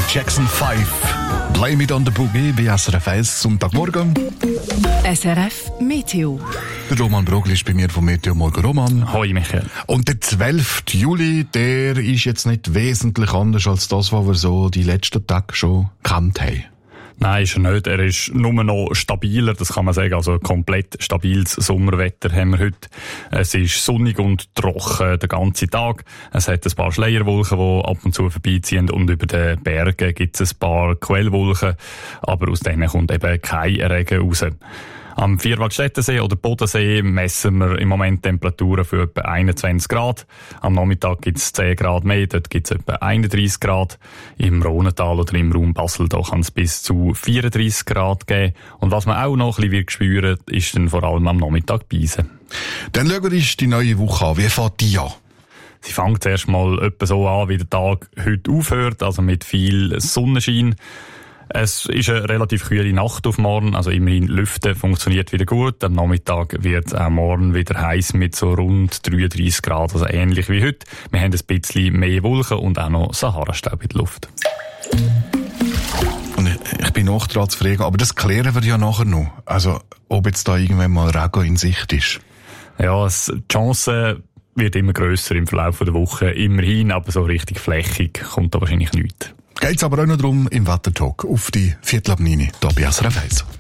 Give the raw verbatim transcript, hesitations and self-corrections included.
Jackson fünf. Blame it on the Boogie bei S R F eins Sonntagmorgen. S R F Meteo. Der Roman Brogli ist bei mir vom Meteo Morgen. Roman. Hoi Michael. Und der zwölfte Juli, der ist jetzt nicht wesentlich anders als das, was wir so die letzten Tage schon gekannt haben. Nein, ist er nicht. Er ist nur noch stabiler, das kann man sagen. Also komplett stabiles Sommerwetter haben wir heute. Es ist sonnig und trocken den ganzen Tag. Es hat ein paar Schleierwolken, die ab und zu vorbeiziehen, und über den Bergen gibt es ein paar Quellwolken, aber aus denen kommt eben kein Regen raus. Am Vierwaldstättensee oder Bodensee messen wir im Moment Temperaturen für etwa einundzwanzig Grad. Am Nachmittag gibt es zehn Grad mehr, dort gibt es etwa einunddreissig Grad. Im Rhonental oder im Raum Basel da kann es bis zu vierunddreissig Grad geben. Und was man auch noch ein bisschen spüren wird, ist dann vor allem am Nachmittag Beisen. Dann schauen wir uns die neue Woche an. Wie fängt die an? Sie fängt zuerst mal etwa so an, wie der Tag heute aufhört, also mit viel Sonnenschein. Es ist eine relativ kühle Nacht auf morgen, also immerhin Lüften funktioniert wieder gut. Am Nachmittag wird es auch morgen wieder heiß mit so rund dreiunddreissig Grad, also ähnlich wie heute. Wir haben ein bisschen mehr Wolken und auch noch Sahara-Staub in der Luft. Und ich bin noch dran zu fragen, aber das klären wir ja nachher noch. Also, ob jetzt da irgendwann mal Regen in Sicht ist. Ja, es, die Chance wird immer grösser im Verlauf der Woche, immerhin, aber so richtig flächig kommt da wahrscheinlich nichts. Geht's aber auch noch darum im Wettertalk auf die Viertel ab neun, hier bei S R F eins.